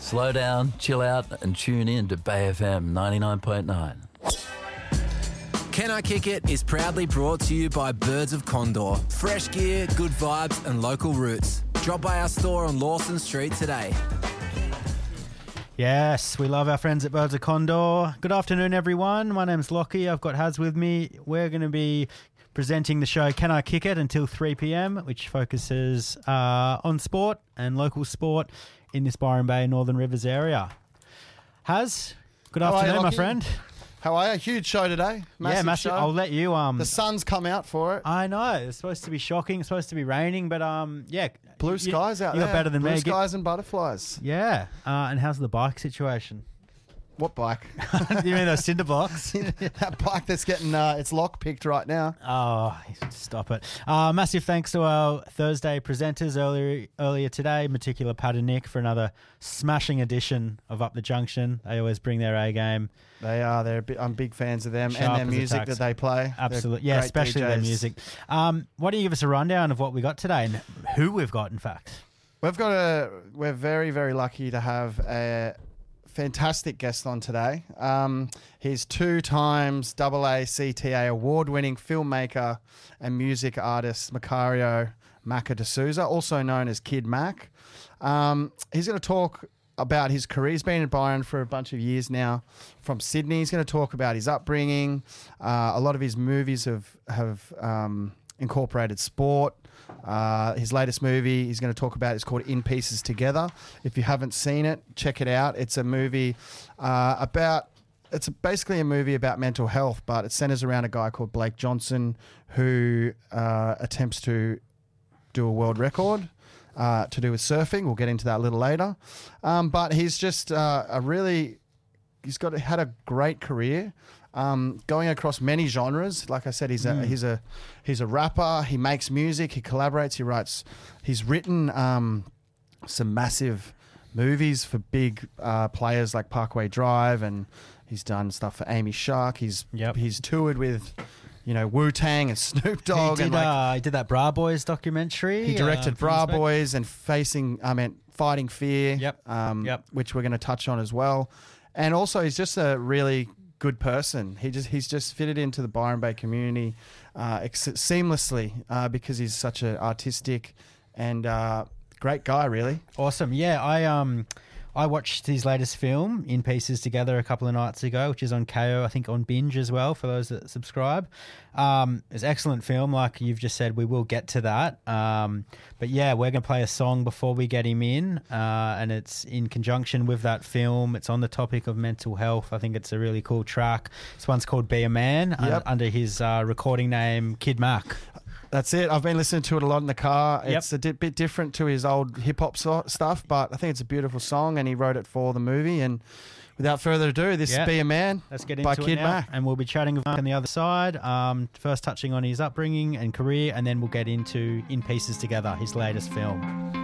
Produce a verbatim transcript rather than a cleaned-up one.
Slow down, chill out, and tune in to Bay F M ninety-nine point nine. Can I Kick It is proudly brought to you by Birds of Condor. Fresh gear, good vibes, and local roots. Drop by our store on Lawson Street today. Yes, we love our friends at Birds of Condor. Good afternoon, everyone. My name's Lockie. I've got Haz with me. We're going to be presenting the show Can I Kick It until three p.m, which focuses uh, on sport and local sport in this Byron Bay, Northern Rivers area. Haz, good How afternoon, are you, my Lockie? friend. How are you? Huge show today. Massive yeah, massive. show. I'll let you. Um, the sun's come out for it. I know it's supposed to be shocking. It's supposed to be raining, but um, yeah, Blue you, skies out you there. got better than Blue me. skies and butterflies. Yeah. Uh, and how's the bike situation? What bike? You mean those cinder blocks? That bike that's getting uh, its lock picked right now. Oh, stop it. Uh, massive thanks to our Thursday presenters earlier earlier today, Meticular Pat and Nick, for another smashing edition of Up the Junction. They always bring their A game. They are. They're. A bit, I'm big fans of them Sharp and their as a music tax. that they play. Absolutely. They're Yeah, great especially D Js. their music. Um, why don't you give us a rundown of what we got today and who we've got, in fact? We've got a. We're very very lucky to have a fantastic guest on today. Um, he's two times double A C T A award-winning filmmaker and music artist Macario Maca de Souza, also known as Kid Mac. Um, he's going to talk about his career. He's been in Byron for a bunch of years now from Sydney. He's going to talk about his upbringing. Uh, a lot of his movies have, have um, incorporated sport. Uh, his latest movie he's going to talk about is called In Pieces Together. If you haven't seen it, check it out. It's a movie uh, about, it's basically a movie about mental health, but it centers around a guy called Blake Johnson who uh, attempts to do a world record uh, to do with surfing. We'll get into that a little later. Um, but he's just uh, a really, he's got had a great career. Um, going across many genres. Like I said, he's a Mm. he's a he's a rapper. He makes music. He collaborates. He writes. He's written um, some massive movies for big uh, players like Parkway Drive, and he's done stuff for Amy Shark. He's Yep. he's toured with, you know, Wu-Tang and Snoop Dogg. he, did, and like, uh, he did that Bra Boys documentary. he directed uh, Bra from Uzbek. Boys and Facing. I mean, Fighting Fear. Yep. Um, Yep. Which we're going to touch on as well. And also, he's just a really good person. He just he's just fitted into the Byron Bay community uh, ex- seamlessly uh, because he's such an artistic and uh, great guy, really. Awesome. Yeah, I um I watched his latest film, In Pieces Together, a couple of nights ago, which is on K O, I think on Binge as well, for those that subscribe. Um, it's an excellent film, like you've just said. We will get to that. Um, but yeah, we're going to play a song before we get him in, uh, and it's in conjunction with that film. It's on the topic of mental health. I think it's a really cool track. This one's called Be a Man, Yep. uh, under his uh, recording name, Kid Mac. That's it. I've been listening to it a lot in the car. Yep. It's a di- bit different to his old hip hop so- stuff, but I think it's a beautiful song, and he wrote it for the movie. And without further ado, this Yeah. is Be a Man Let's get into by it Kid now, Mac. and we'll be chatting with Mark on the other side. Um, first touching on his upbringing and career, and then we'll get into In Pieces Together, his latest film.